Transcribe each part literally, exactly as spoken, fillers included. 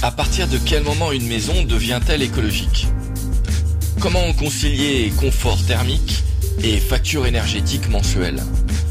À partir de quel moment une maison devient-elle écologique ? Comment concilier confort thermique et facture énergétique mensuelle ?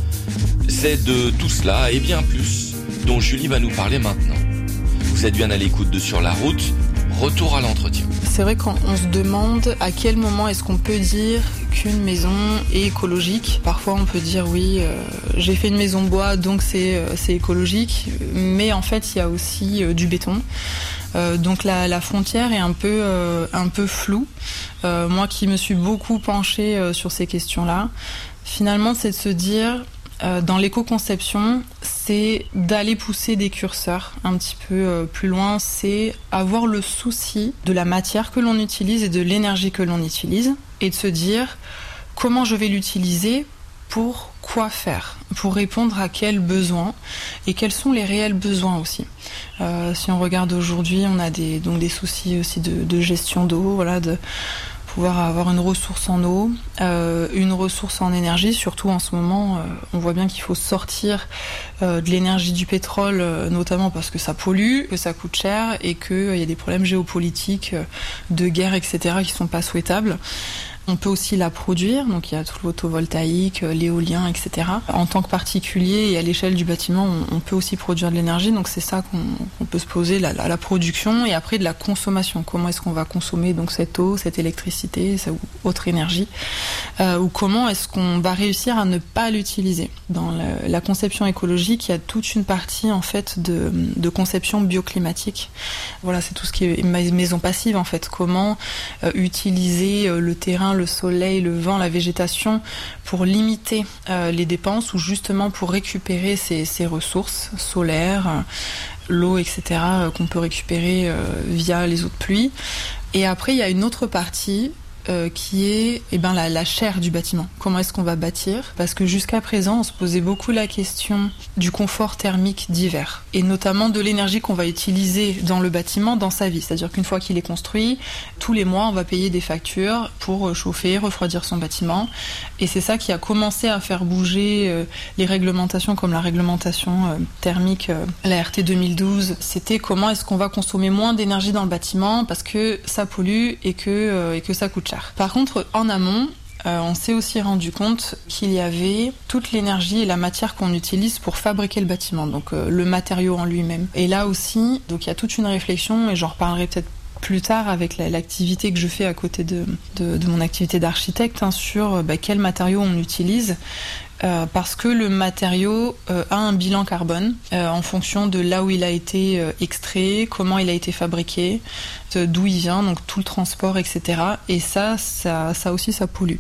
C'est de tout cela et bien plus dont Julie va nous parler maintenant. Vous êtes bien à l'écoute de Sur la route, retour à l'entretien. C'est vrai qu'on se demande à quel moment est-ce qu'on peut dire qu'une maison est écologique. Parfois on peut dire oui, euh, j'ai fait une maison bois donc c'est, euh, c'est écologique, mais en fait il y a aussi euh, du béton. Euh, donc la, la frontière est un peu, euh, un peu floue. Euh, moi qui me suis beaucoup penchée euh, sur ces questions-là, finalement c'est de se dire, euh, dans l'éco-conception, c'est d'aller pousser des curseurs un petit peu euh, plus loin, c'est avoir le souci de la matière que l'on utilise et de l'énergie que l'on utilise, et de se dire comment je vais l'utiliser, pour quoi faire, pour répondre à quels besoins et quels sont les réels besoins aussi. Euh, si on regarde aujourd'hui, on a des, donc des soucis aussi de, de gestion d'eau, voilà, de pouvoir avoir une ressource en eau, euh, une ressource en énergie, surtout en ce moment, euh, on voit bien qu'il faut sortir euh, de l'énergie du pétrole, euh, notamment parce que ça pollue, que ça coûte cher et qu'il euh, y a des problèmes géopolitiques, euh, de guerre, et cetera qui sont pas souhaitables. On peut aussi la produire, donc il y a tout le photovoltaïque, l'éolien, et cetera. En tant que particulier et à l'échelle du bâtiment, on, on peut aussi produire de l'énergie, donc c'est ça qu'on, qu'on peut se poser, la, la, la production et après de la consommation. Comment est-ce qu'on va consommer donc cette eau, cette électricité, cette autre énergie, euh, ou comment est-ce qu'on va réussir à ne pas l'utiliser. Dans la, la conception écologique, il y a toute une partie en fait de, de conception bioclimatique. Voilà, c'est tout ce qui est maison passive en fait. Comment euh, utiliser euh, le terrain, le soleil, le vent, la végétation pour limiter euh, les dépenses ou justement pour récupérer ces, ces ressources solaires, euh, l'eau, et cetera euh, qu'on peut récupérer euh, via les eaux de pluie. Et après, il y a une autre partie Euh, qui est eh ben, la, la chair du bâtiment. Comment est-ce qu'on va bâtir ? Parce que jusqu'à présent, on se posait beaucoup la question du confort thermique d'hiver, et notamment de l'énergie qu'on va utiliser dans le bâtiment, dans sa vie. C'est-à-dire qu'une fois qu'il est construit, tous les mois, on va payer des factures pour chauffer, refroidir son bâtiment. Et c'est ça qui a commencé à faire bouger euh, les réglementations, comme la réglementation euh, thermique, euh, la R T deux mille douze. C'était comment est-ce qu'on va consommer moins d'énergie dans le bâtiment parce que ça pollue et que, euh, et que ça coûte cher. Par contre, en amont, euh, on s'est aussi rendu compte qu'il y avait toute l'énergie et la matière qu'on utilise pour fabriquer le bâtiment, donc euh, le matériau en lui-même. Et là aussi, donc il y a toute une réflexion, et j'en reparlerai peut-être plus tard avec la, l'activité que je fais à côté de, de, de mon activité d'architecte, hein, sur bah, quel matériau on utilise. Euh, parce que le matériau euh, a un bilan carbone euh, en fonction de là où il a été euh, extrait, comment il a été fabriqué, euh, d'où il vient, donc tout le transport, et cetera. Et ça, ça, ça aussi, ça pollue.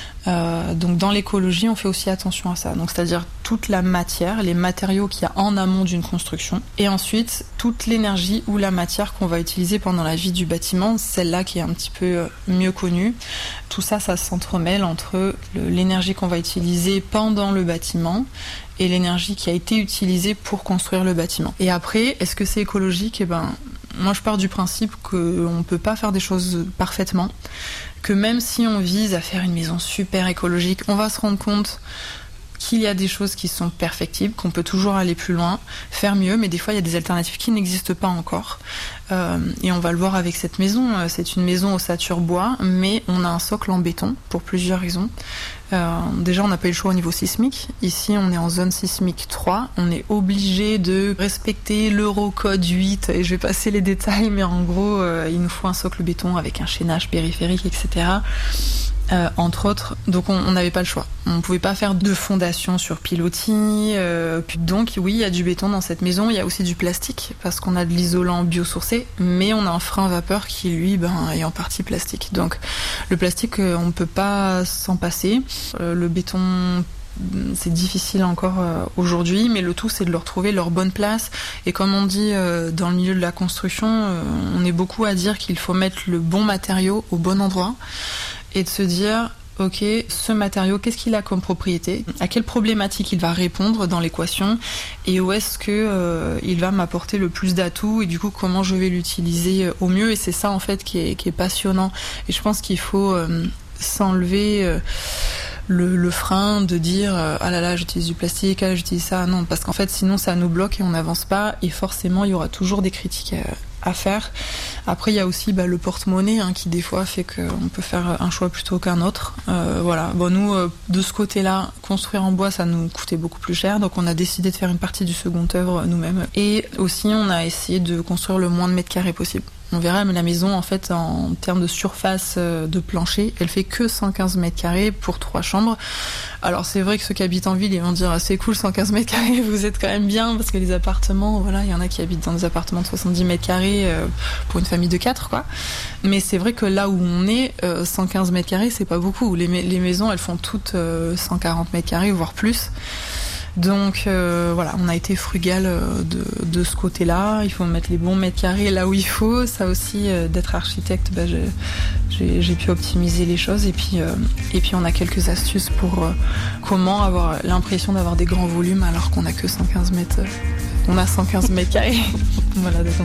Euh, donc dans l'écologie, on fait aussi attention à ça. Donc c'est-à-dire toute la matière, les matériaux qu'il y a en amont d'une construction, et ensuite toute l'énergie ou la matière qu'on va utiliser pendant la vie du bâtiment, celle-là qui est un petit peu mieux connue. Tout ça, ça s'entremêle entre le, l'énergie qu'on va utiliser pendant le bâtiment et l'énergie qui a été utilisée pour construire le bâtiment. Et après, est-ce que c'est écologique ? Eh ben, moi je pars du principe qu'on ne peut pas faire des choses parfaitement, que même si on vise à faire une maison super écologique, on va se rendre compte qu'il y a des choses qui sont perfectibles, qu'on peut toujours aller plus loin, faire mieux, mais des fois il y a des alternatives qui n'existent pas encore. Euh, et on va le voir avec cette maison. C'est une maison ossature bois, mais on a un socle en béton pour plusieurs raisons. Euh, déjà, on n'a pas eu le choix au niveau sismique. Ici, on est en zone sismique trois. On est obligé de respecter l'Eurocode huit. Et je vais passer les détails, mais en gros, euh, il nous faut un socle béton avec un chaînage périphérique, et cetera. Euh, entre autres, donc on n'avait pas le choix. On ne pouvait pas faire de fondation sur pilotis. Euh, donc oui, il y a du béton dans cette maison. Il y a aussi du plastique parce qu'on a de l'isolant biosourcé, mais on a un frein à vapeur qui lui, ben, est en partie plastique. Donc le plastique, euh, on ne peut pas s'en passer. Euh, le béton, c'est difficile encore euh, aujourd'hui, mais le tout c'est de leur trouver leur bonne place. Et comme on dit euh, dans le milieu de la construction, euh, on est beaucoup à dire qu'il faut mettre le bon matériau au bon endroit et de se dire ok, ce matériau, qu'est-ce qu'il a comme propriété, à quelle problématique il va répondre dans l'équation et où est-ce que euh, il va m'apporter le plus d'atouts et du coup comment je vais l'utiliser au mieux. Et c'est ça en fait qui est, qui est passionnant. Et je pense qu'il faut euh, s'enlever euh, le, le frein de dire euh, ah là là j'utilise du plastique, ah là j'utilise ça. Non, parce qu'en fait sinon ça nous bloque et on n'avance pas et forcément il y aura toujours des critiques à, à faire. Après, il y a aussi bah, le porte-monnaie hein, qui des fois fait qu'on peut faire un choix plutôt qu'un autre. Euh, voilà. Bon, nous, euh, de ce côté-là, construire en bois, ça nous coûtait beaucoup plus cher, donc on a décidé de faire une partie du second œuvre nous-mêmes. Et aussi, on a essayé de construire le moins de mètres carrés possible. On verra, mais la maison, en fait, en termes de surface de plancher, elle fait que cent quinze mètres carrés pour trois chambres. Alors, c'est vrai que ceux qui habitent en ville, ils vont dire ah, c'est cool, cent quinze mètres carrés, vous êtes quand même bien, parce que les appartements, voilà, il y en a qui habitent dans des appartements de soixante-dix mètres carrés euh, pour une famille de quatre, quoi. Mais c'est vrai que là où on est, euh, cent quinze mètres carrés, c'est pas beaucoup. Les, les maisons, elles font toutes euh, cent quarante mètres carrés, voire plus. Donc euh, voilà, on a été frugal de, de ce côté-là. Il faut mettre les bons mètres carrés là où il faut. Ça aussi, euh, d'être architecte, bah, j'ai, j'ai, j'ai pu optimiser les choses. Et puis, euh, et puis on a quelques astuces pour euh, comment avoir l'impression d'avoir des grands volumes alors qu'on a que cent quinze mètres. Euh, on a cent quinze mètres carrés. Voilà, donc